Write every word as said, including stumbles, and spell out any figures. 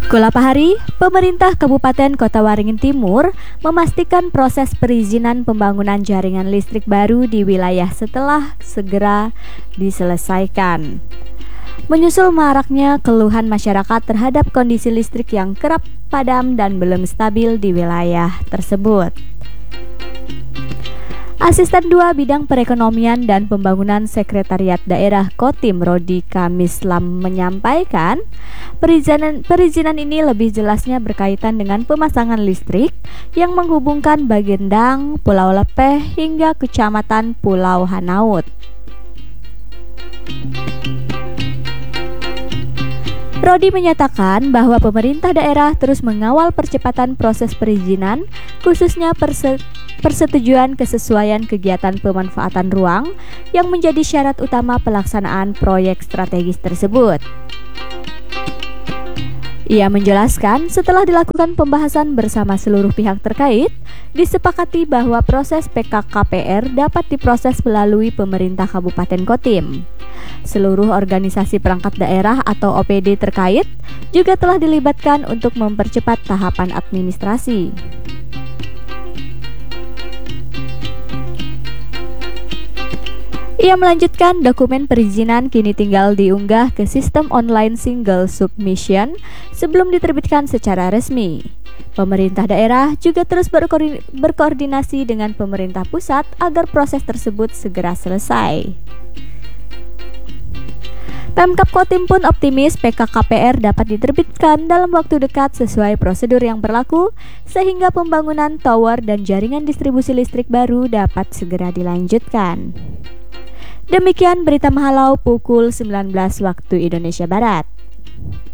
Kulapahari, pemerintah Kabupaten Kota Waringin Timur memastikan proses perizinan pembangunan jaringan listrik baru di wilayah setelah segera diselesaikan. Menyusul maraknya keluhan masyarakat terhadap kondisi listrik yang kerap padam dan belum stabil di wilayah tersebut. Asisten dua Bidang Perekonomian dan Pembangunan Sekretariat Daerah Kotim Rodi Kamislam menyampaikan, perizinan, perizinan ini lebih jelasnya berkaitan dengan pemasangan listrik yang menghubungkan Bagendang, Pulau Lepeh hingga Kecamatan Pulau Hanaut. Rodi menyatakan bahwa pemerintah daerah terus mengawal percepatan proses perizinan, khususnya perse persetujuan kesesuaian kegiatan pemanfaatan ruang yang menjadi syarat utama pelaksanaan proyek strategis tersebut. Ia menjelaskan setelah dilakukan pembahasan bersama seluruh pihak terkait, disepakati bahwa proses P K K P R dapat diproses melalui pemerintah Kabupaten Kotim. Seluruh organisasi perangkat daerah atau O P D terkait juga telah dilibatkan untuk mempercepat tahapan administrasi. Ia melanjutkan, dokumen perizinan kini tinggal diunggah ke sistem online single submission sebelum diterbitkan secara resmi. Pemerintah daerah juga terus berko berkoordinasi dengan pemerintah pusat agar proses tersebut segera selesai. Pemkab Kotim pun optimis P K K P R dapat diterbitkan dalam waktu dekat sesuai prosedur yang berlaku, sehingga pembangunan tower dan jaringan distribusi listrik baru dapat segera dilanjutkan. Demikian berita Mahalau pukul sembilan belas waktu Indonesia Barat.